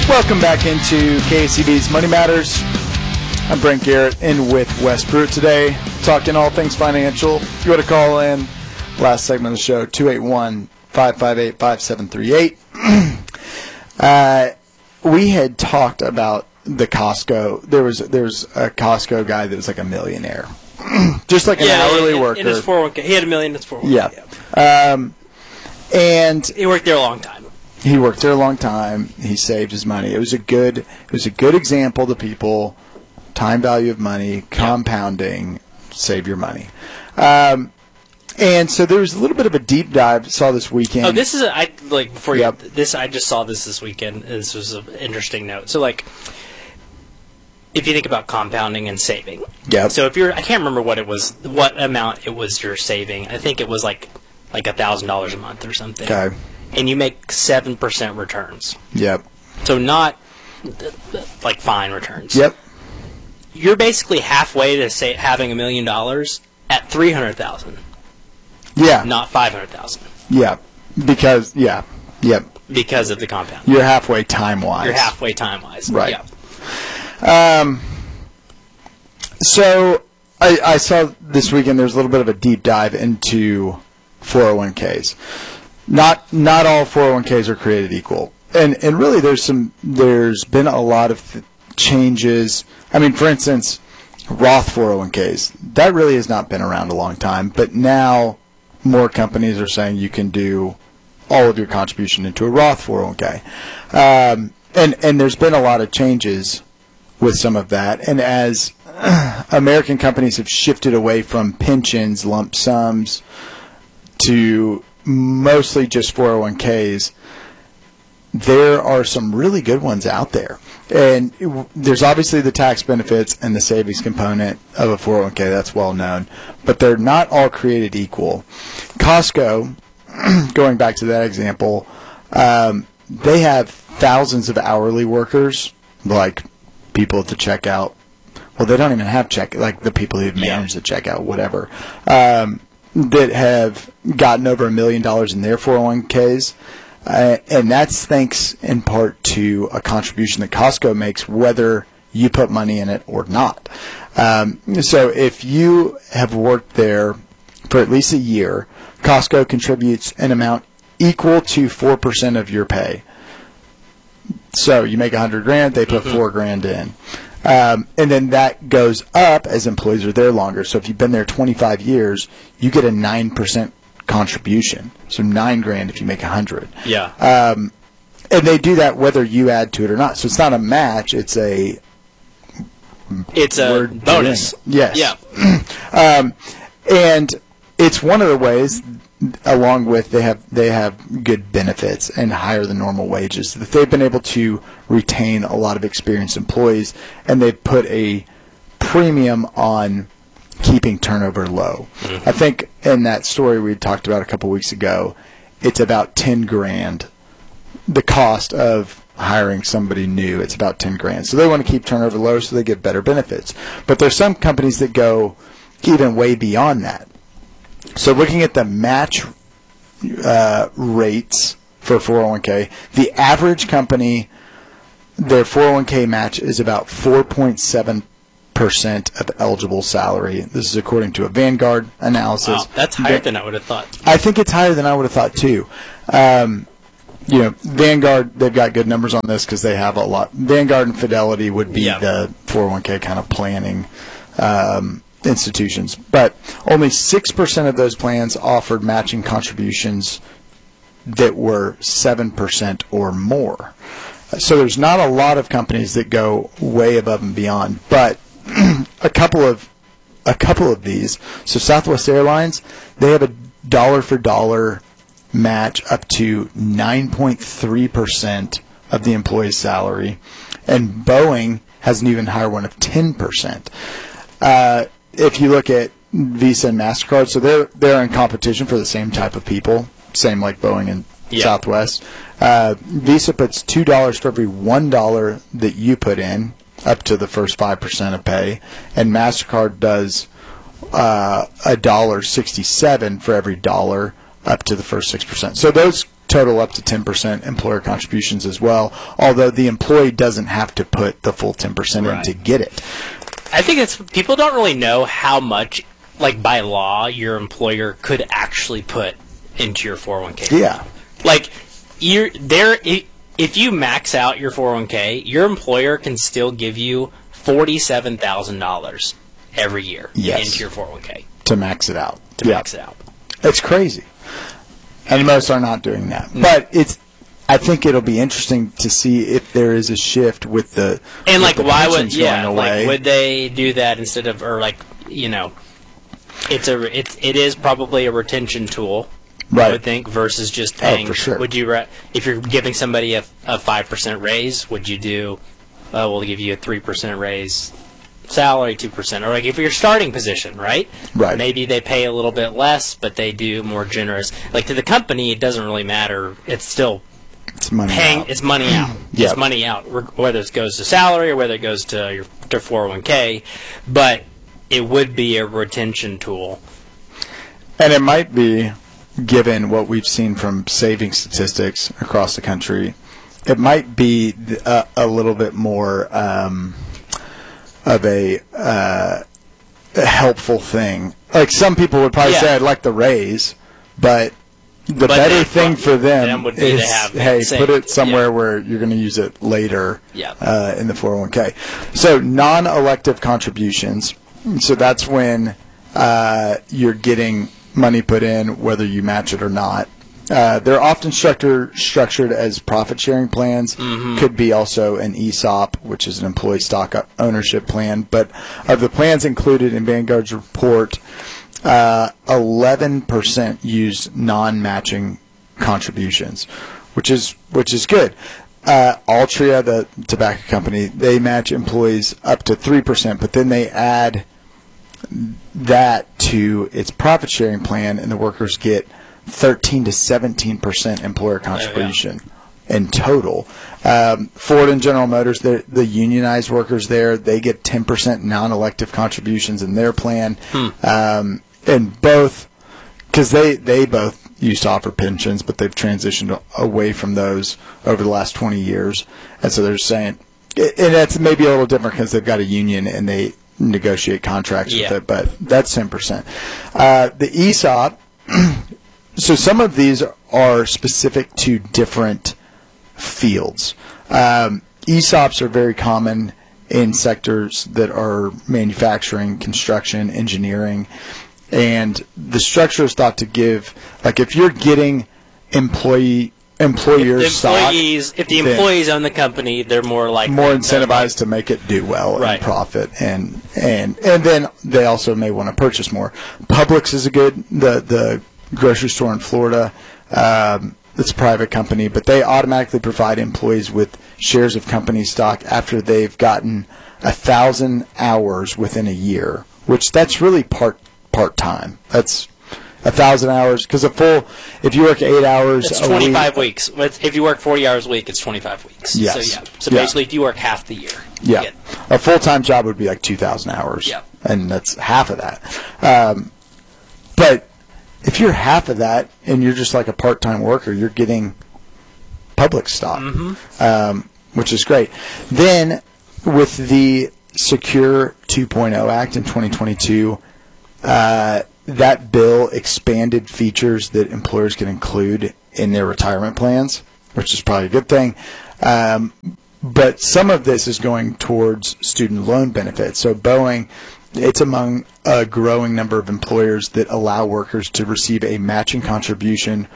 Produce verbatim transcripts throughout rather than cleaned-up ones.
Welcome back into K C B's Money Matters. I'm Brent Garrett in with Wes Pruitt today, talking all things financial. If you want to call in, last segment of the show, two eight one, five five eight, five seven three eight. uh, we had talked about the Costco. There was there was a Costco guy that was like a millionaire, just like an yeah, hourly in, worker. In his four oh one k. He had a million in his four oh one k. Yeah. yeah. Um, and he worked there a long time. He worked there a long time. He saved his money. It was a good it was a good example to people. Time value of money, compounding, save your money. Um, and so there was a little bit of a deep dive. Saw this weekend. Oh, this is a, I like before you yep. this. I just saw this this weekend. This was an interesting note. So like, if you think about compounding and saving, yeah. So if you're, I can't remember what it was, what amount it was you're saving. I think it was like like a thousand dollars a month or something. Okay. And you make seven percent returns. Yep. So not like fine returns. Yep. You're basically halfway to say having a million dollars at three hundred thousand. Yeah. Not five hundred thousand. Yeah. Because yeah. Yep. Because of the compound. You're halfway time wise. You're halfway time wise. Right. Yeah. Um. So I, I saw this weekend there's a little bit of a deep dive into four oh one k's. Not not all four oh one k's are created equal, and and really there's some there's been a lot of th- changes. I mean, for instance, Roth four oh one k's, that really has not been around a long time, but now more companies are saying you can do all of your contribution into a Roth four oh one k, um, and and there's been a lot of changes with some of that, and as American companies have shifted away from pensions, lump sums, to mostly just four oh one k's, there are some really good ones out there. And it, there's obviously the tax benefits and the savings component of a four oh one k. That's well known. But they're not all created equal. Costco, going back to that example, um, they have thousands of hourly workers, like people at the checkout. Well, they don't even have check, like the people who manage yeah. the checkout, whatever. Um, that have gotten over a million dollars in their four oh one k's. Uh, and that's thanks in part to a contribution that Costco makes, whether you put money in it or not. Um, so if you have worked there for at least a year, Costco contributes an amount equal to four percent of your pay. So you make a hundred grand, they put mm-hmm. four grand in. Um, and then that goes up as employees are there longer. So if you've been there twenty-five years, you get a nine percent contribution. So nine grand if you make a hundred. Yeah. Um, and they do that whether you add to it or not. So it's not a match. It's a it's a bonus. Yes. Yeah. um, and it's one of the ways, along with they have they have good benefits and higher than normal wages, that they've been able to retain a lot of experienced employees, and they've put a premium on keeping turnover low. Mm-hmm. I think in that story we talked about a couple weeks ago, it's about ten grand. The cost of hiring somebody new, it's about ten grand. So they want to keep turnover low so they get better benefits. But there's some companies that go even way beyond that. So looking at the match uh, rates for four oh one k, the average company, their four oh one k match is about four point seven percent of eligible salary. This is according to a Vanguard analysis. Wow, that's higher than I would have thought. I think it's higher than I would have thought too. Um, you know, Vanguard, they've got good numbers on this because they have a lot. Vanguard and Fidelity would be yeah. the four oh one k kind of planning um, institutions. But only six percent of those plans offered matching contributions that were seven percent or more. So there's not a lot of companies that go way above and beyond, but a couple of a couple of these. So Southwest Airlines, they have a dollar for dollar match up to nine point three percent of the employee's salary, and Boeing has an even higher one of ten percent. Uh, if you look at Visa and MasterCard, so they're they're in competition for the same type of people, same like Boeing and yeah. Southwest. Uh, Visa puts two dollars for every one dollar that you put in, up to the first five percent of pay, and MasterCard does uh, a dollar sixty-seven for every dollar up to the first six percent. So those total up to ten percent employer contributions as well, although the employee doesn't have to put the full ten percent Right. in to get it. I think it's people don't really know how much, like by law, your employer could actually put into your four oh one k. Yeah. Like, you're there. If you max out your four oh one k, your employer can still give you forty-seven thousand dollars every year Yes. into your four oh one k To max it out. to Yeah. max it out. It's crazy. And most are not doing that. No. But it's I think it'll be interesting to see if there is a shift with the And with like, the why would pensions yeah, going like away. would they do that instead of or like you know, it's a it's it is probably a retention tool. Right. I would think versus just paying. for sure. Would you ra- if you're giving somebody a a five percent raise? Would you do? Uh, we'll give you a three percent raise, salary two percent, or like if you're starting position, right? Right. Maybe they pay a little bit less, but they do more generous. Like to the company, it doesn't really matter. It's still It's money paying. out. It's money out. Yep. It's money out, re- whether it goes to salary or whether it goes to your to four oh one k. But it would be a retention tool. And it might be, given what we've seen from saving statistics across the country, it might be a, a little bit more um, of a, uh, a helpful thing. Like some people would probably Yeah. say, I'd like the raise, but the But better they- thing for them, them would be to is, have it hey, saved. put it somewhere Yeah. where you're going to use it later Yeah. uh, in the four oh one k. So non-elective contributions. So that's when uh, you're getting money put in, whether you match it or not. Uh, they're often structure, structured as profit-sharing plans. Mm-hmm. Could be also an E S O P, which is an employee stock ownership plan. But of the plans included in Vanguard's report, uh, eleven percent used non-matching contributions, which is which is good. Uh, Altria, the tobacco company, they match employees up to three percent, but then they add that to its profit sharing plan, and the workers get thirteen to seventeen percent employer contribution in total. Um, Ford and General Motors, the the unionized workers there, they get ten percent non-elective contributions in their plan. Hmm. Um, and both, because they, they both used to offer pensions, but they've transitioned away from those over the last twenty years. And so they're saying, and that's maybe a little different because they've got a union and they negotiate contracts Yeah. with it, but that's ten percent. Uh, the E S O P, so some of these are specific to different fields. Um, E S O Ps are very common in sectors that are manufacturing, construction, engineering, and the structure is thought to give, like if you're getting employee employer If the stock, employees, if the then employees own the company, they're more likely more to- incentivized to make it do well Right. and profit, and and and then they also may want to purchase more. Publix is a good the the grocery store in Florida. Um, it's a private company, but they automatically provide employees with shares of company stock after they've gotten a thousand hours within a year, which that's really part part time. That's a thousand hours because a full if you work eight hours It's a twenty-five week, weeks. But if you work forty hours a week, it's twenty-five weeks. Yes. So yeah. So Yeah. basically, if you work half the year, you Yeah, get- a full-time job would be like two thousand hours, Yeah. and that's half of that. Um, but if you're half of that and you're just like a part-time worker, you're getting public stock, Mm-hmm. um, which is great. Then with the Secure two point oh Act in twenty twenty-two, uh, that bill expanded features that employers can include in their retirement plans, which is probably a good thing. Um, but some of this is going towards student loan benefits. So Boeing, it's among a growing number of employers that allow workers to receive a matching contribution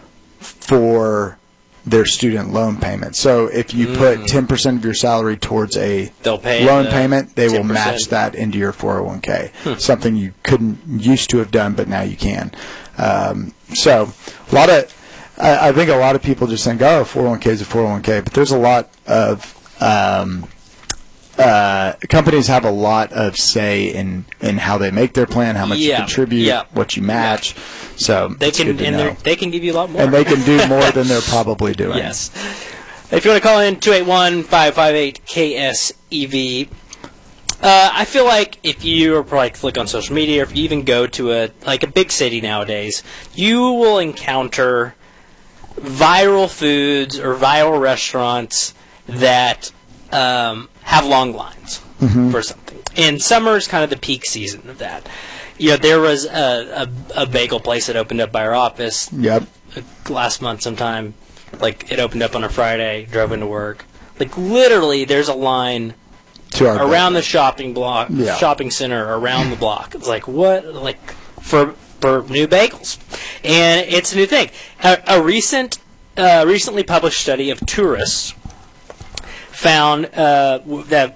for their student loan payment. So if you put ten percent of your salary towards a They'll pay loan the payment, they will ten percent. match that into your four oh one k. Something you couldn't used to have done, but now you can. Um, so a lot of, I, I think a lot of people just think, oh, four oh one k is a four oh one k, but there's a lot of um, uh, companies have a lot of say in, in how they make their plan, how much Yeah, you contribute, yeah. what you match. So They it's can good to and know. they're- they can give you a lot more. And they can do more than they're probably doing. Yes. If you want to call in, two eight one, five five eight, K S E V. Uh, I feel like if you are like click on social media, or if you even go to a like a big city nowadays, you will encounter viral foods or viral restaurants that um, have long lines Mm-hmm. for something. And summer is kind of the peak season of that. You know, there was a, a, a bagel place that opened up by our office Yep. last month sometime. Like, it opened up on a Friday, drove into work. Like, literally, there's a line To our around the shopping block, Yeah. shopping center, around the block. It's like, what? Like, for for new bagels. And it's a new thing. A, a recent, uh, recently published study of tourists found uh, w- that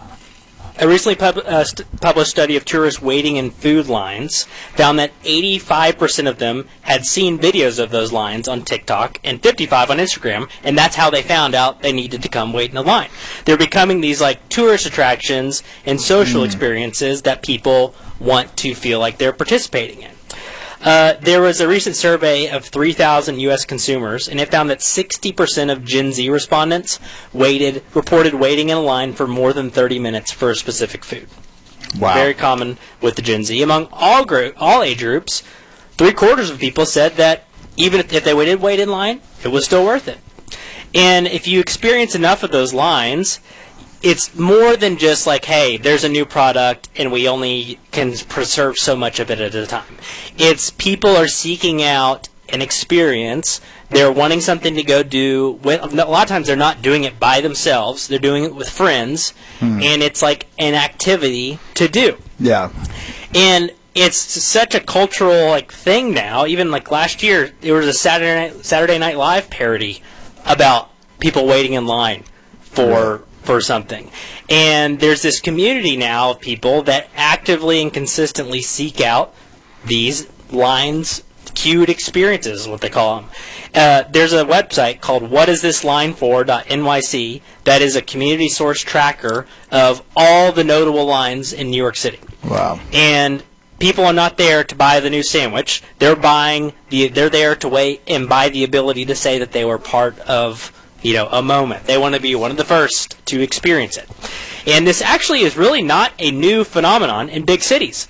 a recently pub- uh, st- published study of tourists waiting in food lines found that eighty-five percent of them had seen videos of those lines on TikTok and fifty-five on Instagram, and that's how they found out they needed to come wait in a line. They're becoming these like tourist attractions and social experiences that people want to feel like they're participating in. Uh, there was a recent survey of three thousand U S consumers, and it found that sixty percent of Gen Z respondents waited, reported waiting in a line for more than thirty minutes for a specific food. Wow. Very common with the Gen Z. Among all group, all age groups, three quarters of people said that even if, if they waited wait in line, it was still worth it. And if you experience enough of those lines, it's more than just like, hey, there's a new product and we only can preserve so much of it at a time. It's people are seeking out an experience. They're wanting something to go do. With, a lot of times they're not doing it by themselves. They're doing it with friends. Hmm. And it's like an activity to do. Yeah. And it's such a cultural like thing now. Even like last year, there was a Saturday Night, Saturday Night Live parody about people waiting in line for... Right. for something. And there's this community now of people that actively and consistently seek out these lines, queued experiences is what they call them. Uh, there's a website called what is this line for dot N Y C that is a community source tracker of all the notable lines in New York City. Wow. And people are not there to buy the new sandwich. They're buying the they're there to wait and buy the ability to say that they were part of you know, a moment. They want to be one of the first to experience it. And this actually is really not a new phenomenon in big cities.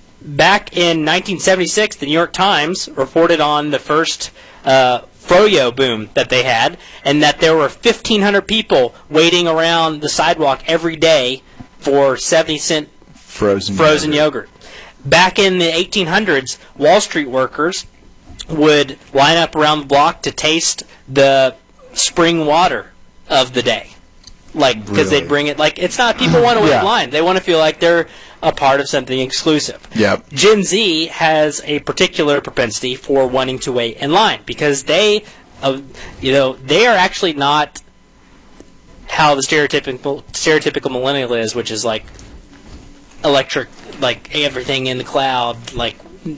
Back in nineteen seventy-six, the New York Times reported on the first uh, froyo boom that they had, and that there were fifteen hundred people waiting around the sidewalk every day for seventy cent Frozen frozen yogurt. yogurt. Back in the eighteen hundreds, Wall Street workers would line up around the block to taste the spring water of the day, like because Really? they'd bring it. Like it's not people want to wait Yeah. in line; they want to feel like they're a part of something exclusive. Yep. Gen Z has a particular propensity for wanting to wait in line because they, uh, you know, they are actually not how the stereotypical stereotypical millennial is, which is like electric, like everything in the cloud, like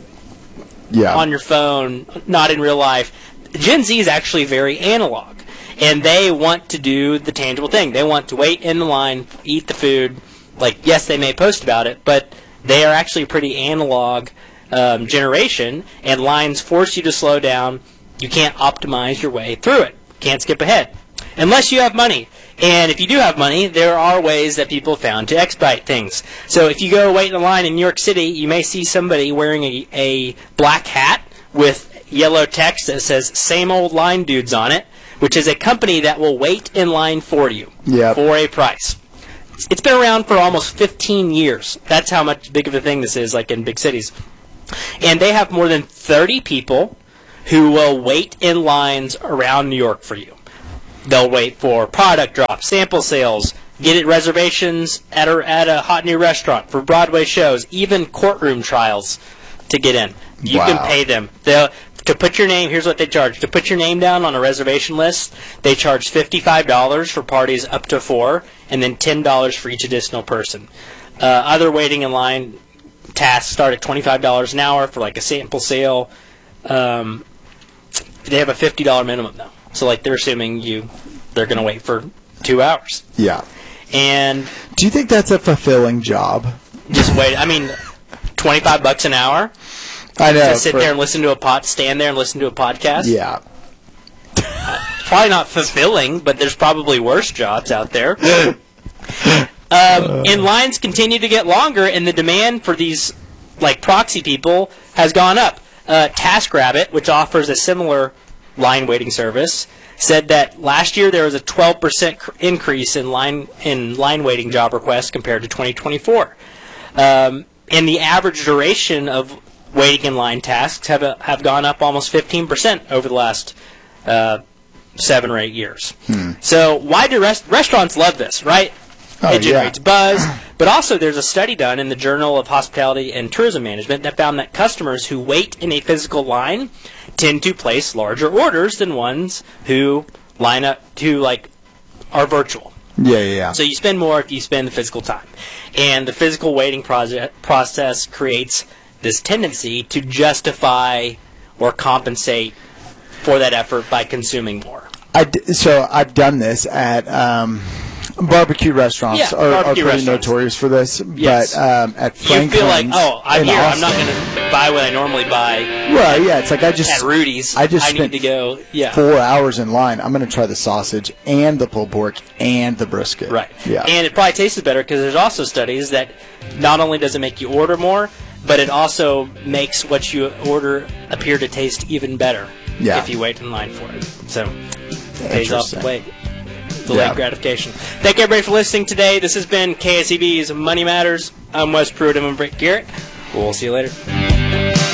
Yeah. on your phone, not in real life. Gen Z is actually very analog, and they want to do the tangible thing. They want to wait in the line, eat the food. Like, yes, they may post about it, but they are actually a pretty analog um, generation, and lines force you to slow down. You can't optimize your way through it. Can't skip ahead. Unless you have money. And if you do have money, there are ways that people found to expedite things. So if you go wait in a line in New York City, you may see somebody wearing a, a black hat with yellow text that says "Same Old Line Dudes" on it, which is a company that will wait in line for you Yep. for a price. It's been around for almost fifteen years. That's how much big of a thing this is, like in big cities. And they have more than thirty people who will wait in lines around New York for you. They'll wait for product drops, sample sales, get it reservations at a, at a hot new restaurant, for Broadway shows, even courtroom trials to get in. You Wow. can pay them. They'll, to put your name, here's what they charge. To put your name down on a reservation list, they charge fifty-five dollars for parties up to four, and then ten dollars for each additional person. Uh, other waiting in line tasks start at twenty-five dollars an hour for like a sample sale. Um, they have a fifty dollars minimum though. So like they're assuming you, they're going to wait for two hours. Yeah. And Do you think that's a fulfilling job? just wait. I mean, twenty-five bucks an hour I know. to sit for- there and listen to a pod, stand there and listen to a podcast. Yeah. Probably not fulfilling, but there's probably worse jobs out there. um, and lines continue to get longer, and the demand for these like proxy people has gone up. Uh, TaskRabbit, which offers a similar line waiting service, said that last year there was a twelve percent cr- increase in line in line waiting job requests compared to twenty twenty-four. Um, and the average duration of waiting in line tasks have uh, have gone up almost fifteen percent over the last uh, seven or eight years. Hmm. So why do rest- restaurants love this, right? Oh, It generates yeah. buzz. But also there's a study done in the Journal of Hospitality and Tourism Management that found that customers who wait in a physical line tend to place larger orders than ones who line up to, like, are virtual. Yeah, yeah, yeah. So you spend more if you spend the physical time. And the physical waiting proje- process creates this tendency to justify or compensate for that effort by consuming more. I d- so I've done this at um, barbecue restaurants. Yeah, are, barbecue are pretty restaurants. notorious for this. Yes. But um, at You Franklin's feel like, oh, I'm in here. I'm not Austin- going to buy what I normally buy Well, yeah, it's like I just at Rudy's. I just I need spent to go. Yeah. four hours in line. I'm going to try the sausage and the pulled pork and the brisket. Right. Yeah. And it probably tastes better because there's also studies that not only does it make you order more, but it also makes what you order appear to taste even better Yeah. if you wait in line for it. So it pays off the Interesting. wait. Delayed Yeah. gratification. Thank you everybody for listening today. This has been K S E B's Money Matters. I'm Wes Pruitt. I'm Britt Garrett. We'll see you later.